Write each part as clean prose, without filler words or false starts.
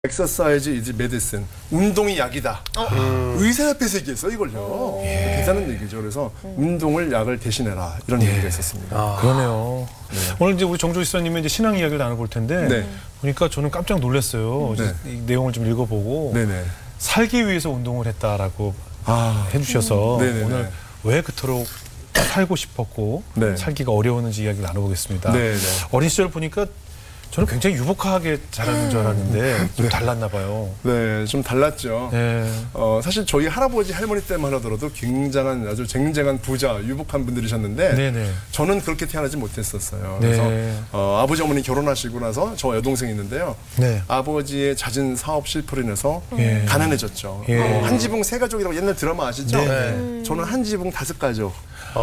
엑서사이즈 이즈 메디슨, 운동이 약이다. 의사 앞에서 얘기했어요 이걸요. 괜찮은 얘기죠. 그래서 운동을 약을 대신해라 이런 얘기가 있었습니다. 그러네요. 오늘 이제 우리 정조 지사님의 이제 신앙 이야기를 나눠볼 텐데 보니까 저는 깜짝 놀랐어요. 이 내용을 좀 읽어보고 살기 위해서 운동을 했다라고 해주셔서 오늘 왜 그토록 살고 싶었고 살기가 어려웠는지 이야기를 나눠보겠습니다. 어린 시절 보니까 저는 굉장히 유복하게 자라는 줄 알았는데 좀 달랐나 봐요. 네, 좀 달랐죠. 사실 저희 할아버지 할머니 때만 하더라도 굉장한 아주 쟁쟁한 부자, 유복한 분들이셨는데 저는 그렇게 태어나지 못했었어요. 그래서 아버지 어머니 결혼하시고 나서 저 여동생이 있는데요. 아버지의 잦은 사업 실패로 인해서 가난해졌죠. 한 지붕 세 가족이라고 옛날 드라마 아시죠? 저는 한 지붕 5가족.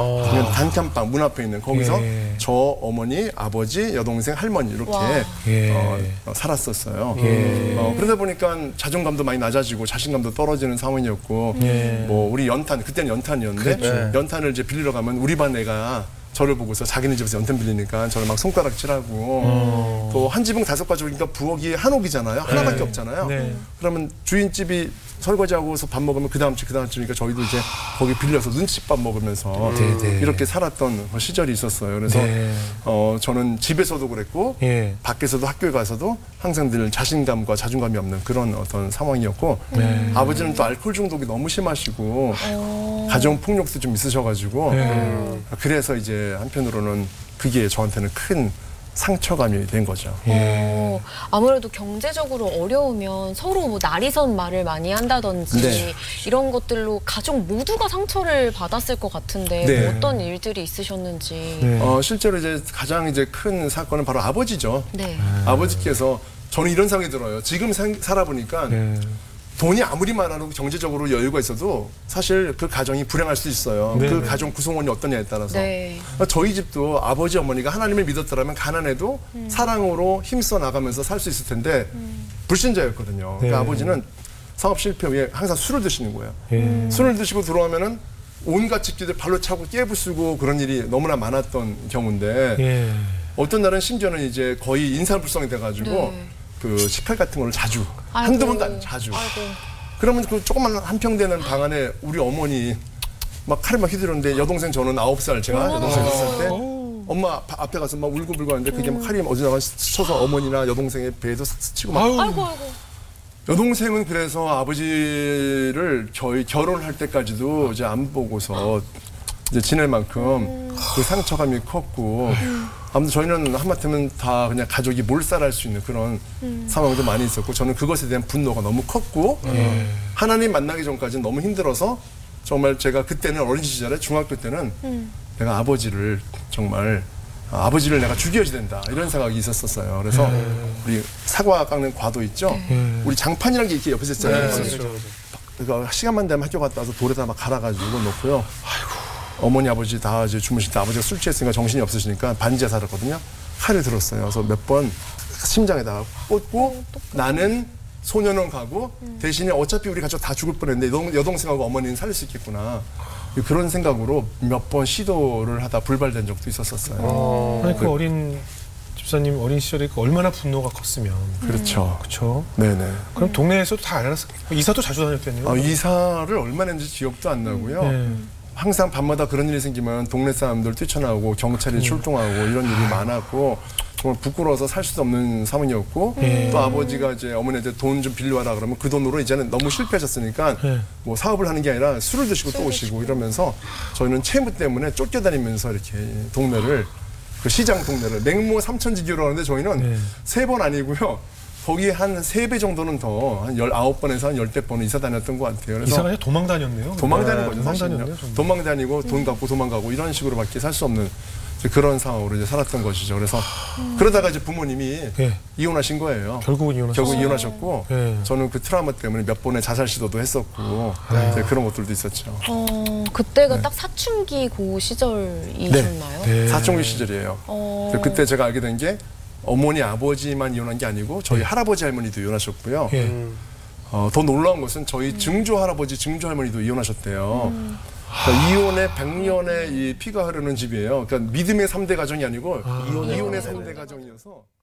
단칸방 문 앞에 있는 거기서 저 어머니, 아버지, 여동생, 할머니 이렇게 살았었어요. 그러다 보니까 자존감도 많이 낮아지고 자신감도 떨어지는 상황이었고 뭐 우리 연탄 그때는 연탄이었는데 연탄을 이제 빌리러 가면 우리 반 애가 저를 보고서 자기네 집에서 연탄 빌리니까 저를 막 손가락질하고 또 한 지붕 5가족이니까 부엌이 한옥이잖아요. 하나밖에 없잖아요. 그러면 주인집이 설거지하고서 밥 먹으면 그 다음 주니까 저희도 이제 거기 빌려서 눈칫밥 먹으면서 이렇게 살았던 시절이 있었어요. 그래서 저는 집에서도 그랬고 밖에서도 학교에 가서도 항상 늘 자신감과 자존감이 없는 그런 어떤 상황이었고 아버지는 또 알코올 중독이 너무 심하시고 가정 폭력도 좀 있으셔가지고 그래서 이제 한편으로는 그게 저한테는 큰 상처감이 된 거죠. 아무래도 경제적으로 어려우면 서로 뭐 날이선 말을 많이 한다든지 이런 것들로 가족 모두가 상처를 받았을 것 같은데 뭐 어떤 일들이 있으셨는지. 실제로 이제 가장 이제 큰 사건은 바로 아버지죠. 아버지께서 저는 이런 생각이 들어요. 지금 살아보니까 돈이 아무리 많아도 경제적으로 여유가 있어도 사실 그 가정이 불행할 수 있어요. 그 가정 구성원이 어떠냐에 따라서. 저희 집도 아버지 어머니가 하나님을 믿었더라면 가난해도 사랑으로 힘써 나가면서 살 수 있을 텐데 불신자였거든요. 그러니까 아버지는 사업 실패 후에 항상 술을 드시는 거예요. 술을 드시고 들어오면은 온갖 집기들 발로 차고 깨부수고 그런 일이 너무나 많았던 경우인데 어떤 날은 심지어는 이제 거의 인사불성이 돼가지고 그 식칼 같은 거를 자주 한두 번도 아니고 자주 그러면 그 조그만 한 평 되는 방 안에 우리 어머니 막 칼을 막 휘두르는데 여동생 저는 9살 제가 여동생 6살 때 엄마 앞에 가서 막 울고불고 하는데 그게 막 칼이 어디다가 스쳐서 어머니나 여동생의 배에도 스치고 막 여동생은 그래서 아버지를 저희 결혼할 때까지도 이제 안 보고서 이제 지낼 만큼 그 상처감이 컸고 아무튼 저희는 하마터면 다 그냥 가족이 몰살할 수 있는 그런 상황도 많이 있었고 저는 그것에 대한 분노가 너무 컸고 하나님 만나기 전까지는 너무 힘들어서 정말 제가 그때는 어린 시절에 중학교 때는 내가 아버지를 정말 아버지를 내가 죽여야지 된다 이런 생각이 있었어요. 그래서 우리 사과 깎는 과도 있죠. 우리 장판이라는 게 이렇게 옆에서 있잖아요. 그러니까 시간만 되면 학교 갔다 와서 돌에다 막 갈아가지고 놓고요. 어머니 아버지 다 이제 주무실 때 아버지가 술 취했으니까 정신이 없으시니까 반지에 살았거든요. 칼을 들었어요. 그래서 몇 번 심장에다가 꽂고 나는 소년원 가고 대신에 어차피 우리 가족 다 죽을 뻔했는데 여동생하고 어머니는 살릴 수 있겠구나. 그런 생각으로 몇 번 시도를 하다 불발된 적도 있었어요. 아니, 그 어린 집사님 어린 시절에 얼마나 분노가 컸으면. 그렇죠. 네네. 그럼 동네에서도 다 알았어요. 이사도 자주 다녔겠네요. 이사를 얼마나 했는지 기억도 안 나고요. 항상 밤마다 그런 일이 생기면 동네 사람들 뛰쳐나오고 경찰이 출동하고 이런 일이 많았고 정말 부끄러워서 살 수도 없는 상황이었고 또 아버지가 이제 어머니한테 돈 좀 빌려와라 그러면 그 돈으로 이제는 너무 실패하셨으니까 뭐 사업을 하는 게 아니라 술을 드시고 또 오시고 이러면서 저희는 채무 때문에 쫓겨다니면서 이렇게 동네를 그 시장 동네를 맹모 삼천지교로 하는데 저희는 3번 아니고요. 거기 한 3배 정도는 더, 한 19번에서 한 10번은 이사 다녔던 것 같아요. 그래서 이사가 아니라 도망 다녔네요. 도망 다니는 거죠, 사실은요. 도망 다니고 돈 갚고 도망가고 이런 식으로밖에 살 수 없는 그런 상황으로 이제 살았던 것이죠. 그래서 그러다가 이제 부모님이 이혼하신 거예요. 결국 이혼하셨고 저는 그 트라우마 때문에 몇 번의 자살 시도도 했었고 그런 것들도 있었죠. 그때가 딱 사춘기 고 시절이셨나요? 사춘기 시절이에요. 그때 제가 알게 된 게 어머니 아버지만 이혼한 게 아니고 저희 할아버지 할머니도 이혼하셨고요. 더 놀라운 것은 저희 증조 할아버지 증조 할머니도 이혼하셨대요. 그러니까 이혼의 100년의 이 피가 흐르는 집이에요. 그러니까 믿음의 3대 가정이 아니고 이혼의 3대 가정이어서